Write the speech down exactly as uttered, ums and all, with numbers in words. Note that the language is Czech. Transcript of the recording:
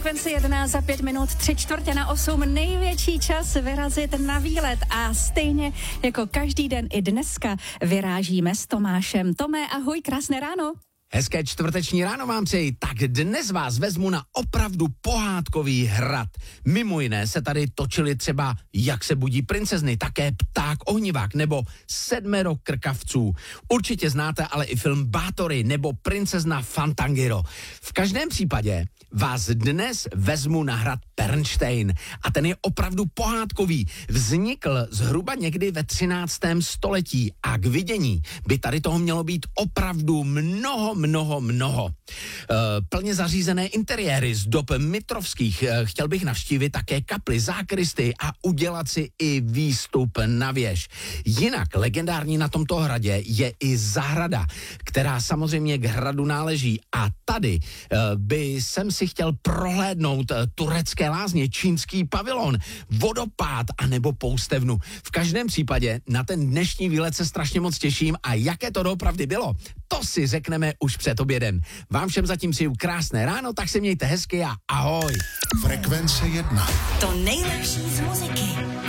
Frekvenci jedna za pět minut, tři čtvrtě na osm, největší čas vyrazit na výlet a stejně jako každý den i dneska vyrážíme s Tomášem. Tomé, ahoj, krásné ráno. Hezké čtvrteční ráno vám přeji. Tak dnes vás vezmu na opravdu pohádkový hrad. Mimo jiné se tady točili třeba Jak se budí princezny, také Pták ohnivák nebo Sedmero krkavců. Určitě znáte ale i film Bátory nebo Princezna Fantangiro. V každém případě vás dnes vezmu na hrad Pernštejn a ten je opravdu pohádkový. Vznikl zhruba někdy ve třináctém století a k vidění by tady toho mělo být opravdu mnoho, mnoho, mnoho. E, plně zařízené interiéry z dob mitrovských. E, chtěl bych navštívit také kapli, zákristy a udělat si i výstup na věž. Jinak legendární na tomto hradě je i zahrada, která samozřejmě k hradu náleží a tady e, by jsem si chtěl prohlédnout e, turecké lázně, čínský pavilon, vodopád a nebo poustevnu. V každém případě na ten dnešní výlet se strašně moc těším a jaké to doopravdy bylo, to si řekneme už před obědem. Vám všem zatím přeju krásné ráno, tak se mějte hezky a ahoj. Frekvence jedna. To nejlepší z muziky.